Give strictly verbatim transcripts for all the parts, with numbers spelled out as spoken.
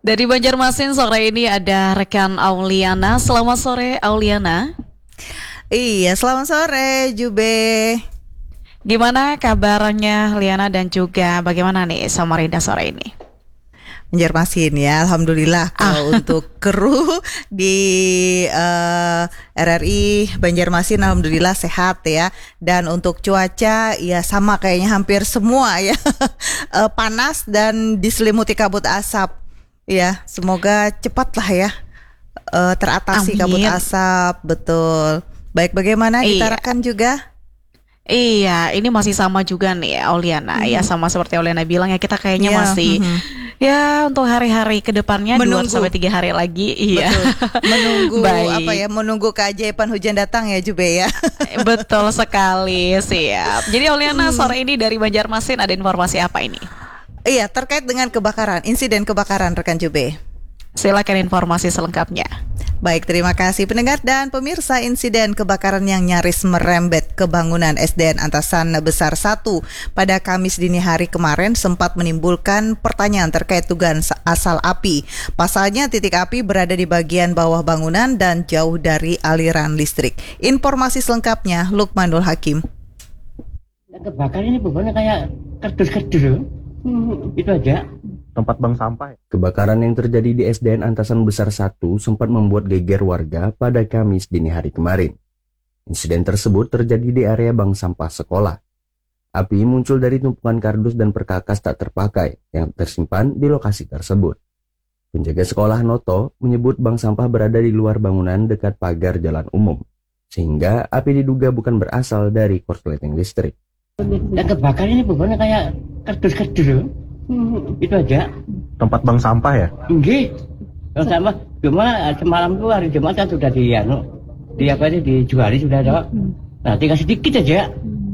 Dari Banjarmasin sore ini ada rekan Auliana. Selamat sore Auliana. Iya, selamat sore Jube. Gimana kabarnya Liana dan juga bagaimana nih Samarinda sore ini? Banjarmasin ya, alhamdulillah. Kalau Ah. untuk kru di uh, R R I Banjarmasin alhamdulillah sehat ya. Dan untuk cuaca ya sama kayaknya hampir semua ya. uh, panas dan diselimuti kabut asap. Ya, semoga cepatlah ya uh, teratasi Amin. kabut asap, betul. Baik, bagaimana di Iya. Tarakan juga? Iya, ini masih sama juga nih Auliana. Mhm. Ya sama seperti Auliana bilang ya, kita kayaknya Iya, masih mhm. ya untuk hari-hari kedepannya dua Menunggu. sampai tiga hari lagi. Iya. Betul. Menunggu Baik. apa ya? Menunggu keajaiban hujan datang ya Jube ya. Betul sekali, siap. Jadi Auliana sore ini dari Banjarmasin ada informasi apa ini? Iya, terkait dengan kebakaran, insiden kebakaran rekan Jube. Silakan informasi selengkapnya. Baik, terima kasih pendengar dan pemirsa. Insiden kebakaran yang nyaris merembet ke bangunan S D N Antasan Besar satu pada Kamis dini hari kemarin sempat menimbulkan pertanyaan terkait dugaan asal api. Pasalnya titik api berada di bagian bawah bangunan dan jauh dari aliran listrik. Informasi selengkapnya Lukmanul Hakim. Kebakaran ini bebannya kayak kerdus-kerdus. Hmm, itu aja. Tempat bank sampah. Kebakaran yang terjadi di S D N Antasan Besar satu sempat membuat geger warga pada Kamis dini hari kemarin. Insiden tersebut terjadi di area bank sampah sekolah. Api muncul dari tumpukan kardus dan perkakas tak terpakai yang tersimpan di lokasi tersebut. Penjaga sekolah Noto menyebut bank sampah berada di luar bangunan dekat pagar jalan umum, sehingga api diduga bukan berasal dari korsleting listrik. Dan kebakaran ini bebannya kayak kerdus-kerdus. Hmm, itu aja. Tempat bank sampah ya? Enggak. Yang sama cuma semalam tuh hari Jumat kan sudah di anu, di apa ini dijuali sudah ada. Nah, tinggal sedikit aja.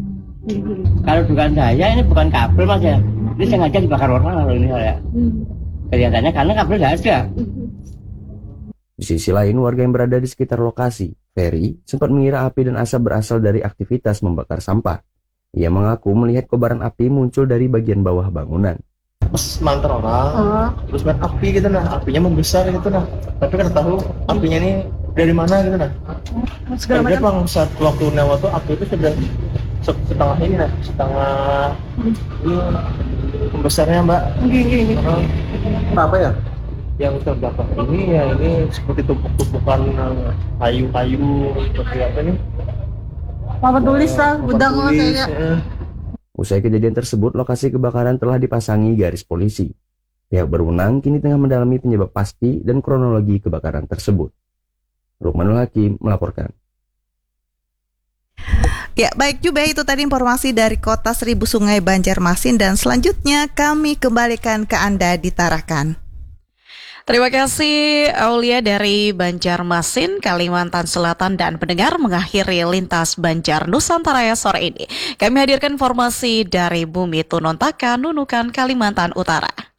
Kalau bukan saya ini bukan kabel Mas ya. Ini sengaja dibakar orang kalau ini saya. Kelihatannya karena kabel nggak ada. Di sisi lain, warga yang berada di sekitar lokasi, Ferry, sempat mengira api dan asap berasal dari aktivitas membakar sampah. Ia mengaku melihat kobaran api muncul dari bagian bawah bangunan. Pas manter orang, uh. terus main api gitu nah, apinya membesar gitu nah. Tapi kan tahu apinya ini dari mana gitu nah. Segala macam. Bang saat waktu nyawa tuh api itu sudah setengah ini nah, setengah hmm. ini membesarnya Mbak. Gini gini. Uh, apa ya? Yang terbakar ini ya ini seperti tumpuk-tumpukan kayu-kayu seperti apa nih? Papan tulis lah, gudang tulis, kayak. Ya. Usai kejadian tersebut, lokasi kebakaran telah dipasangi garis polisi. Pihak berwenang kini tengah mendalami penyebab pasti dan kronologi kebakaran tersebut. Lukmanul Hakim melaporkan. Ya, baik juga itu tadi informasi dari Kota Seribu Sungai Banjarmasin dan selanjutnya kami kembalikan ke Anda di Tarakan. Terima kasih Aulia dari Banjarmasin, Kalimantan Selatan, dan pendengar mengakhiri Lintas Banjar Nusantara sore ini. Kami hadirkan informasi dari Bumi Tunontaka, Nunukan, Kalimantan Utara.